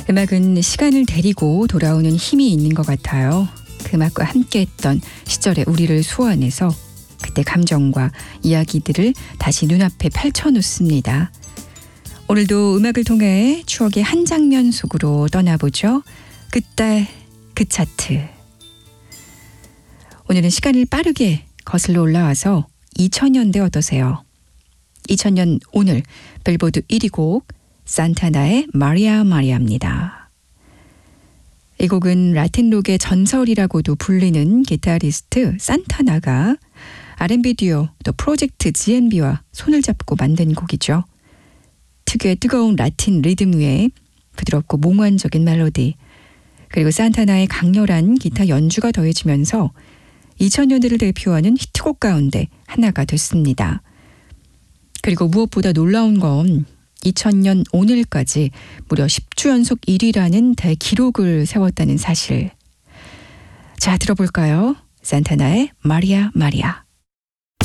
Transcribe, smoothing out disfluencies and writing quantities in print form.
음악은 시간을 데리고 돌아오는 힘이 있는 것 같아요. 그 음악과 함께했던 시절의 우리를 소환해서 그때 감정과 이야기들을 다시 눈앞에 펼쳐놓습니다. 오늘도 음악을 통해 추억의 한 장면 속으로 떠나보죠. 그때 그 차트. 오늘은 시간을 빠르게 거슬러 올라와서 2000년대 어떠세요? 2000년 오늘 빌보드 1위 곡 산타나의 마리아 마리아입니다. 이 곡은 라틴록의 전설이라고도 불리는 기타리스트 산타나가 R&B 듀오 또 프로젝트 GNB와 손을 잡고 만든 곡이죠. 특유의 뜨거운 라틴 리듬 위에 부드럽고 몽환적인 멜로디 그리고 산타나의 강렬한 기타 연주가 더해지면서 2000년대를 대표하는 히트곡 가운데 하나가 됐습니다. 그리고 무엇보다 놀라운 건 2000년 오늘까지 무려 10주 연속 1위라는 대기록을 세웠다는 사실. 자, 들어볼까요? 산타나의 마리아 마리아.